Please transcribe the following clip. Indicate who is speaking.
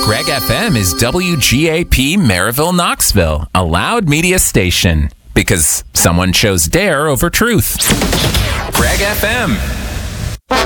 Speaker 1: Greg FM is WGAP Maryville, Knoxville, a loud media station. Because someone chose dare over truth. Greg FM.